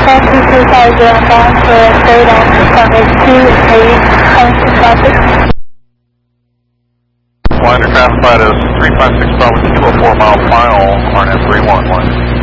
250 bound for stay on runway 28, current traffic. Liner classified as 356 Bravo 2 4 mile final, RNS 311.